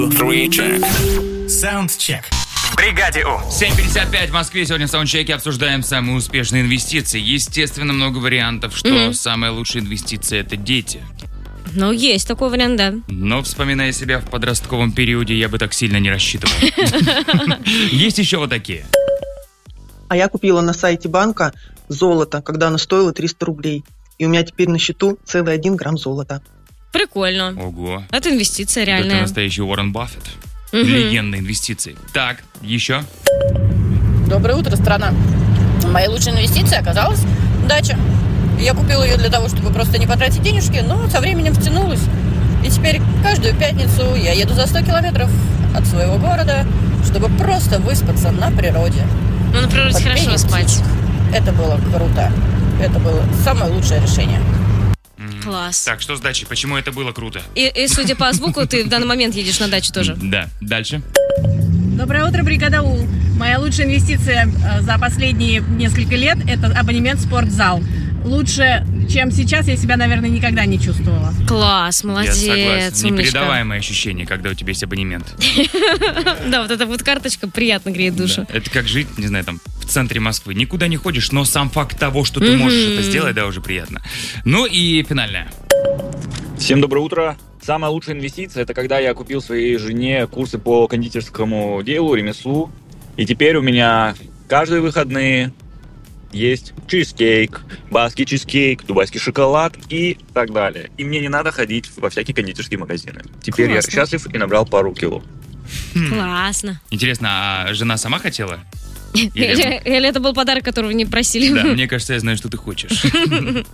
Саундчек. В бригаде У. 7:55 в Москве. Сегодня в саундчеке обсуждаем самые успешные инвестиции. Естественно, много вариантов, что самая лучшая инвестиция – это дети. Ну, есть такой вариант, да. Но, вспоминая себя в подростковом периоде, я бы так сильно не рассчитывал. Есть еще вот такие. А я купила на сайте банка золото, когда оно стоило 300 рублей. И у меня теперь на счету целый 1 грамм золота. Прикольно. Ого. Это инвестиция Это реальная. настоящий Уоррен Баффет. Легенда инвестиций. Так, еще? Доброе утро, страна. Моей лучшей инвестицией оказалась дача. Я купила ее для того, чтобы просто не потратить денежки, но со временем втянулась. И теперь каждую пятницу я еду за 100 километров от своего города, чтобы просто выспаться на природе. Ну, на природе Под хорошо пение спать. птичек. Это было круто. Это было самое лучшее решение. Класс. Так, что с дачей? Почему это было круто? И судя по звуку, ты в данный момент едешь на дачу тоже. Да, дальше. Доброе утро, бригада У. Моя лучшая инвестиция за последние несколько лет – это абонемент в спортзал. Лучше, чем сейчас, я себя, наверное, никогда не чувствовала. Класс, молодец, Я согласен. умничка. Непередаваемое ощущение, когда у тебя есть абонемент. Да, вот эта вот карточка приятно греет душу. Да. Это как жить, не знаю, там, в центре Москвы. Никуда не ходишь, но сам факт того, что ты можешь это сделать, да, уже приятно. Ну и финальное. Всем доброе утро. Самая лучшая инвестиция – это когда я купил своей жене курсы по кондитерскому делу, ремеслу. И теперь у меня каждые выходные есть чизкейк, баский чизкейк, дубайский шоколад и так далее. И мне не надо ходить во всякие кондитерские магазины. Теперь Классно. я счастлив и набрал пару кило. Классно. Интересно, а жена сама хотела? Или- Или это был подарок, которого не просили? Да, мне кажется, я знаю, что ты хочешь.